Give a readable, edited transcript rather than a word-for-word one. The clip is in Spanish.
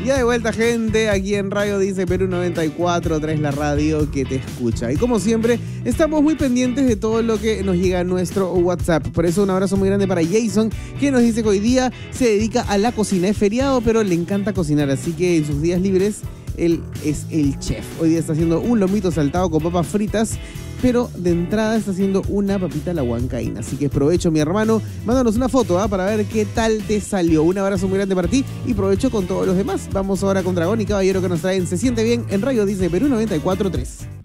Ya de vuelta, gente, aquí en Radio Dice Perú 94.3, la radio que te escucha. Y como siempre, estamos muy pendientes de todo lo que nos llega a nuestro WhatsApp. Por eso un abrazo muy grande para Jason, que nos dice que hoy día se dedica a la cocina. Es feriado, pero le encanta cocinar, así que en sus días libres él es el chef. Hoy día está haciendo un lomito saltado con papas fritas, pero de entrada está haciendo una papita a la huancaína. Así que provecho, mi hermano. Mándanos una foto para ver qué tal te salió. Un abrazo muy grande para ti y provecho con todos los demás. Vamos ahora con Dragón y Caballero, que nos traen Se Siente Bien en Radio Dice Perú 94.3.